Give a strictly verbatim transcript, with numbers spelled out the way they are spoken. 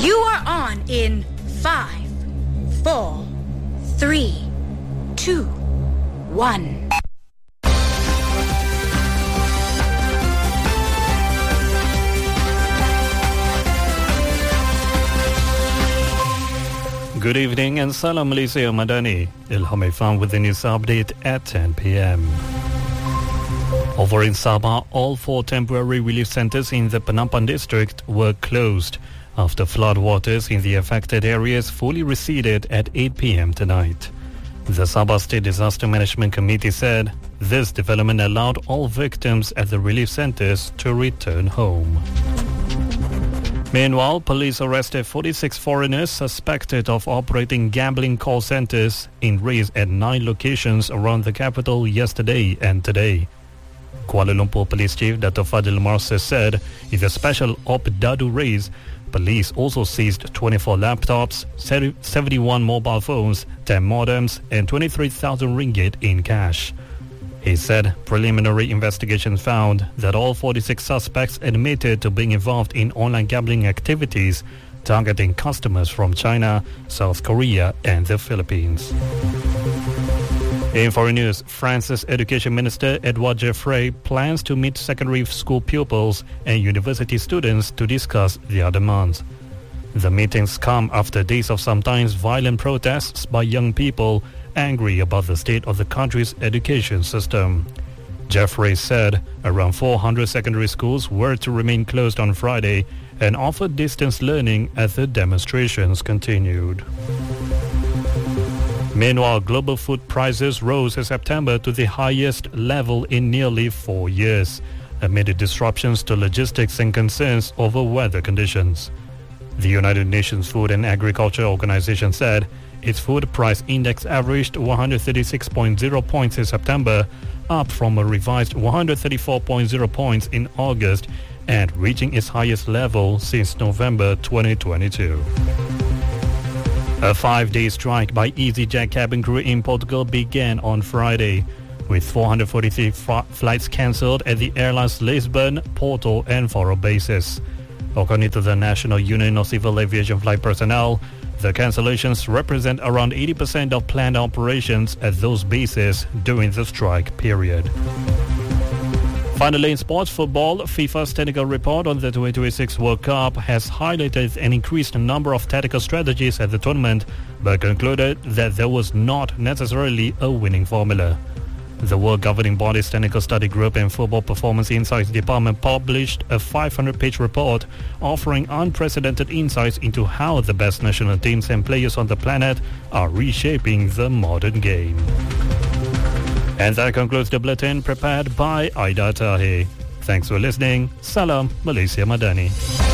You are on in five, four, three, two, one. Good evening and Salam Malaysia Madani. Ilham Ifan with the news update at ten p.m. Over in Sabah, all four temporary relief centres in the Penampang district were closed after floodwaters in the affected areas fully receded at eight p.m. tonight. The Sabah State Disaster Management Committee said this development allowed all victims at the relief centres to return home. Meanwhile, police arrested forty-six foreigners suspected of operating gambling call centres in raids at nine locations around the capital yesterday and today. Kuala Lumpur Police Chief Dato' Fadil Marsis said in the special Op Dadu raids, police also seized twenty-four laptops, seventy-one mobile phones, ten modems and twenty-three thousand ringgit in cash. He said preliminary investigations found that all forty-six suspects admitted to being involved in online gambling activities targeting customers from China, South Korea and the Philippines. In foreign news, France's Education Minister Edouard Geoffrey plans to meet secondary school pupils and university students to discuss their demands. The meetings come after days of sometimes violent protests by young people angry about the state of the country's education system. Geoffrey said around four hundred secondary schools were to remain closed on Friday and offer distance learning as the demonstrations continued. Meanwhile, global food prices rose in September to the highest level in nearly four years, amid the disruptions to logistics and concerns over weather conditions. The United Nations Food and Agriculture Organization said its food price index averaged one hundred thirty-six point zero points in September, up from a revised one hundred thirty-four point zero points in August and reaching its highest level since November twenty twenty-two. A five-day strike by EasyJet cabin crew in Portugal began on Friday, with four hundred forty-three f- flights cancelled at the airline's Lisbon, Porto and Faro bases. According to the National Union of Civil Aviation Flight Personnel, the cancellations represent around eighty percent of planned operations at those bases during the strike period. Finally, in sports football, FIFA's technical report on the twenty twenty-six World Cup has highlighted an increased number of tactical strategies at the tournament, but concluded that there was not necessarily a winning formula. The World Governing Body's Technical Study Group and Football Performance Insights Department published a five hundred page report offering unprecedented insights into how the best national teams and players on the planet are reshaping the modern game. And that concludes the bulletin prepared by Aida Tahe. Thanks for listening. Salam Malaysia Madani.